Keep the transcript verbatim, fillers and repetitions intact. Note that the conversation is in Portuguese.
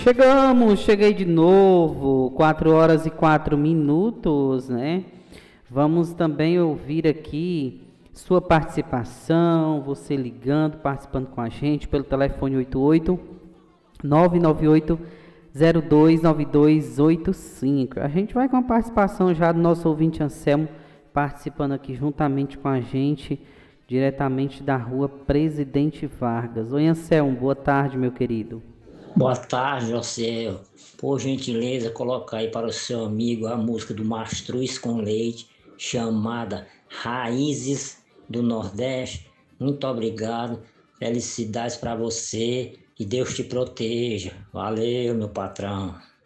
chegamos, cheguei de novo, quatro horas e quatro minutos, né? Vamos também ouvir aqui sua participação, você ligando, participando com a gente pelo telefone oito oito, nove nove oito, zero dois nove dois oito cinco. A gente vai com a participação já do nosso ouvinte Anselmo, participando aqui juntamente com a gente, diretamente da rua Presidente Vargas. Oi, Anselmo, boa tarde, meu querido. Boa tarde, José. Por gentileza, coloca aí para o seu amigo a música do Mastruz com Leite, chamada Raízes do Nordeste. Muito obrigado, felicidades para você e Deus te proteja. Valeu, meu patrão.